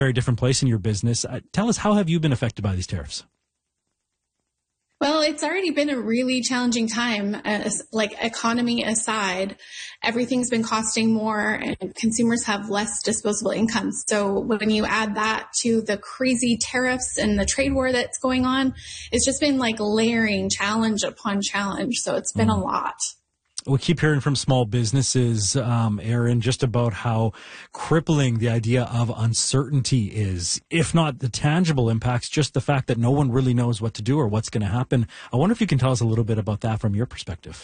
very different place in your business. Tell us, how have you been affected by these tariffs? Well, it's already been a really challenging time, like economy aside. Everything's been costing more and consumers have less disposable income. So when you add that to the crazy tariffs and the trade war that's going on, it's just been like layering challenge upon challenge. So it's been a lot. We keep hearing from small businesses, Erin, just about how crippling the idea of uncertainty is. If not the tangible impacts, just the fact that no one really knows what to do or what's going to happen. I wonder if you can tell us a little bit about that from your perspective.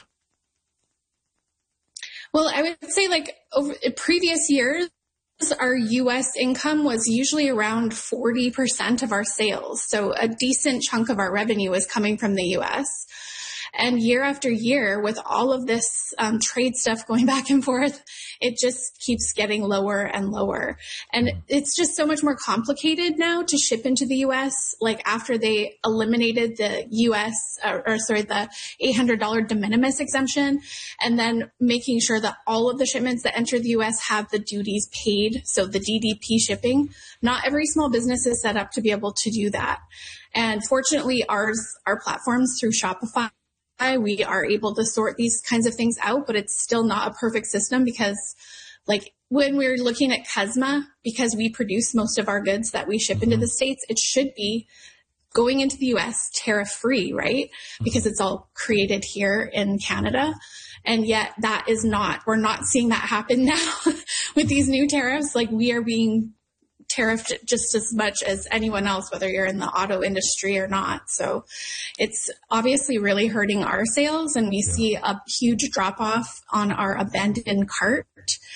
Well, I would say like over previous years, our U.S. income was usually around 40% of our sales. So a decent chunk of our revenue is coming from the U.S. And year after year, with all of this trade stuff going back and forth, it just keeps getting lower and lower. And it's just so much more complicated now to ship into the U.S. Like after they eliminated the the $800 de minimis exemption, and then making sure that all of the shipments that enter the U.S. have the duties paid. So the DDP shipping, not every small business is set up to be able to do that. And fortunately, our platforms through Shopify, we are able to sort these kinds of things out, but it's still not a perfect system because like when we're looking at CUSMA, because we produce most of our goods that we ship into the States, it should be going into the US tariff free, right? Because it's all created here in Canada. And yet that is not, we're not seeing that happen now with these new tariffs. Like we are being tariffed just as much as anyone else, whether you're in the auto industry or not. So it's obviously really hurting our sales, and we see a huge drop off on our abandoned cart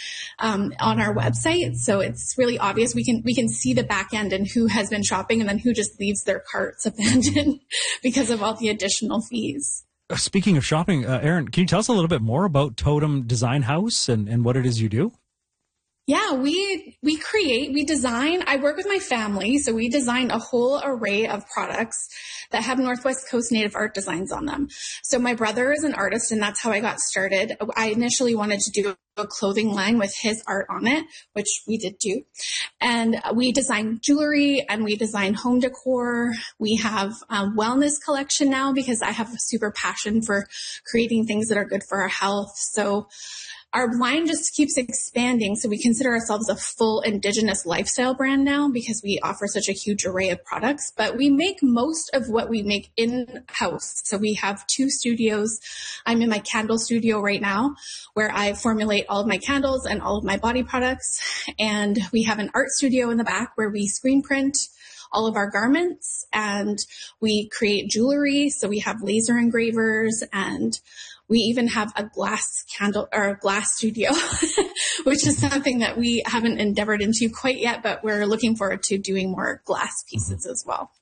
on our website. So it's really obvious. We can see the back end and who has been shopping and then who just leaves their carts abandoned because of all the additional fees. Speaking of shopping, Erin, can you tell us a little bit more about Totem Design House and what it is you do? Yeah, we design. I work with my family, so we design a whole array of products that have Northwest Coast Native art designs on them. So my brother is an artist, and that's how I got started. I initially wanted to do a clothing line with his art on it, which we did do. And we design jewelry and we design home decor. We have a wellness collection now because I have a super passion for creating things that are good for our health. So our line just keeps expanding. So we consider ourselves a full Indigenous lifestyle brand now because we offer such a huge array of products, but we make most of what we make in-house. So we have 2 studios. I'm in my candle studio right now where I formulate all of my candles and all of my body products. And we have an art studio in the back where we screen print all of our garments and we create jewelry. So we have laser engravers, and we even have a glass candle or a glass studio, which is something that we haven't endeavored into quite yet, but we're looking forward to doing more glass pieces as well.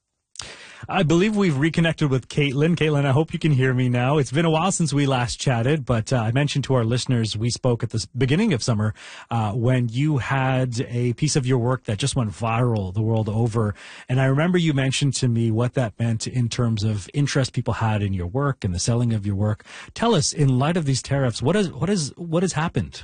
I believe we've reconnected with Caitlin. Caitlin, I hope you can hear me now. It's been a while since we last chatted, but I mentioned to our listeners we spoke at the beginning of summer when you had a piece of your work that just went viral the world over. And I remember you mentioned to me what that meant in terms of interest people had in your work and the selling of your work. Tell us, in light of these tariffs, what has happened?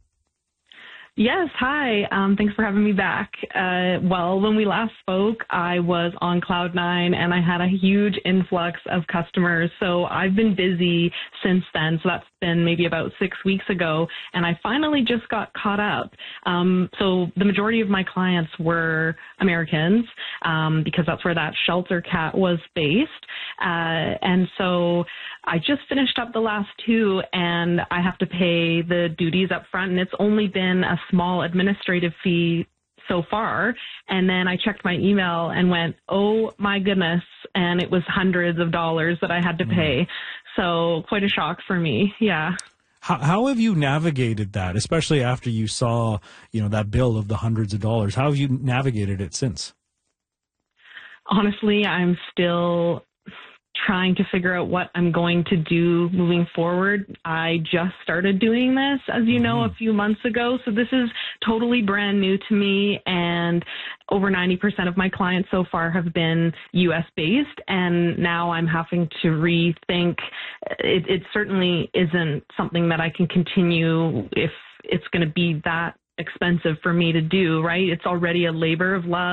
Yes, hi. Thanks for having me back. Well, when we last spoke, I was on Cloud 9 and I had a huge influx of customers. So I've been busy since then. So that's been maybe about 6 weeks ago. And I finally just got caught up. So the majority of my clients were Americans because that's where that shelter cat was based. And so I just finished up the last 2 and I have to pay the duties up front, and it's only been a small administrative fee so far. And then I checked my email and went, oh my goodness. And it was hundreds of dollars that I had to pay. So quite a shock for me. Yeah. How have you navigated that, especially after you saw, that bill of the hundreds of dollars? How have you navigated it since? Honestly, I'm still trying to figure out what I'm going to do moving forward. I just started doing this, as you know, a few months ago. So this is totally brand new to me. And over 90% of my clients so far have been US based. And now I'm having to rethink. It certainly isn't something that I can continue if it's going to be that expensive for me to do, right? It's already a labor of love.